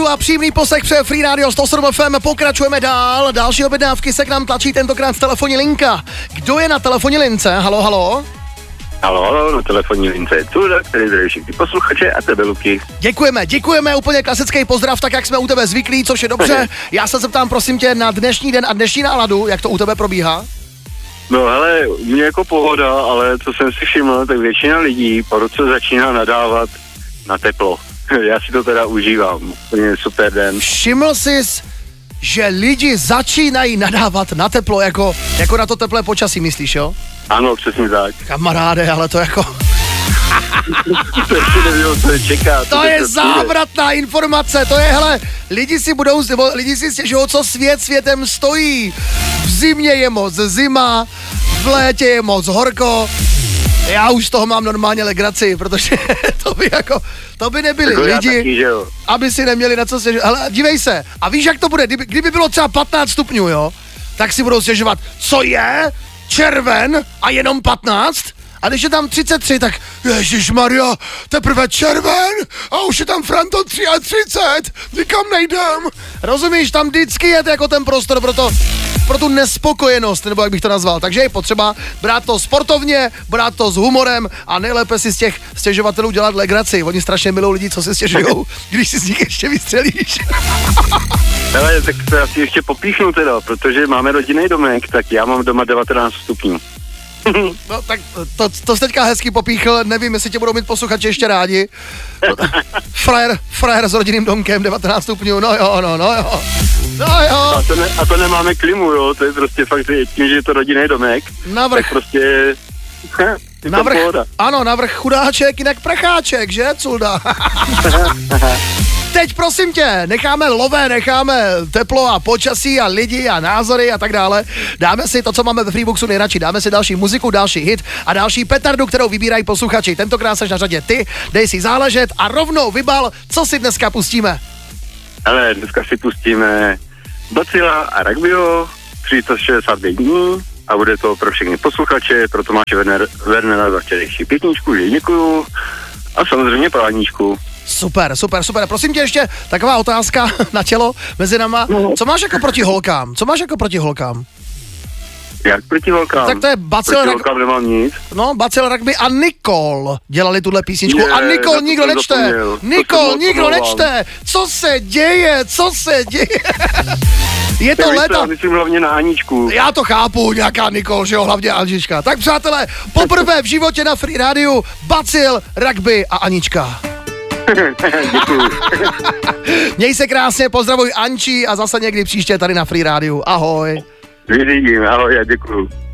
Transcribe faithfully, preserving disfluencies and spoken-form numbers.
A přímý poslech přeje Free Radio sto sedm F M, pokračujeme dál, další objednávky se k nám tlačí tentokrát z telefonní linka. Kdo je na telefonní lince? Halo, halo? Halo, halo, na telefonní lince je Culda, který zdraví všechny posluchače a tebe, Luky. Děkujeme, děkujeme, úplně klasický pozdrav, tak jak jsme u tebe zvyklí, což je dobře. Já se zeptám, prosím tě, na dnešní den a dnešní náladu, jak to u tebe probíhá? No hele, u mě jako pohoda, ale co jsem si všiml, tak většina lidí po roce začíná nadávat na teplo. Já si to teda užívám, úplně super den. Všiml jsi, že lidi začínají nadávat na teplo, jako, jako na to teplé počasí, myslíš, jo? Ano, přesně tak. Kamaráde, ale to jako... to je, čeká, to je závratná informace, to je, hele, lidi si budou, nebo lidi si stěžují, co svět světem stojí. V zimě je moc zima, v létě je moc horko. Já už z toho mám normálně legraci, protože to by jako, to by nebyli jako lidi, taky, aby si neměli na co stěžovat. Hele, dívej se, a víš, jak to bude, kdyby, kdyby bylo třeba patnáct stupňů, jo, tak si budou stěžovat, co je? Červen a jenom patnáct? A když je tam třicet tři, tak ježišmarja, teprve červen a už je tam Franto třicet tři, nikam nejdem. Rozumíš, tam vždycky je jako ten prostor pro to, pro tu nespokojenost, nebo jak bych to nazval. Takže je potřeba brát to sportovně, brát to s humorem a nejlépe si z těch stěžovatelů dělat legraci. Oni strašně milují lidi, co si stěžujou, když si z nich ještě vystřelíš. Ale tak to asi ještě popíchnu teda, protože máme rodinný domek, tak já mám doma devatenáct stupňů. No tak to, to jsi teďka hezky popíchl, nevím, jestli tě budou mít posluchači ještě rádi. Frajer, frajer s rodinným domkem, devatenáct stupňů, no jo, no, no jo. No jo. A to, ne, a to nemáme klimu, jo, to je prostě fakt, že tím, že je to rodinný domek, navrch. tak prostě je navrch, pohoda. ano, navrch chudáček, jinak prcháček, že, Culda? Teď prosím tě, necháme lové, necháme teplo a počasí a lidi a názory a tak dále. Dáme si to, co máme ve Freeboxu nejradši. Dáme si další muziku, další hit a další petardu, kterou vybírají posluchači. Tentokrát seš na řadě ty, dej si záležet a rovnou vybal, co si dneska pustíme. Ale dneska si pustíme Bacila a Rugbyho, tři sta šedesát pět dní a bude to pro všechny posluchače, pro Tomáše Werner, Wernera za včerejší pětničku, že děkuju a samozřejmě pro Aníčku. Super, super, super. Prosím tě ještě taková otázka na tělo mezi náma. Co máš jako proti holkám? Co máš jako proti holkám? Jak proti holkám? Tak to je Bacil Proti holkám nemám nic. No, Bacil Rugby a Nikol dělali tuhle písničku. Je, a Nikol nikdo nečte. Nikol nikdo nečte. Co se děje? Co se děje? Je to léto. Já myslím hlavně na Aničku. Já to chápu, nějaká Nikol, že jo, hlavně Anička. Tak přátelé, poprvé v životě na Free Radio Bacil, Rugby a Anička. Děkuju. Měj se krásně, pozdravuj Anči a zase někdy příště tady na Free Radio. Ahoj. Vyřídím, ahoj, já děkuju.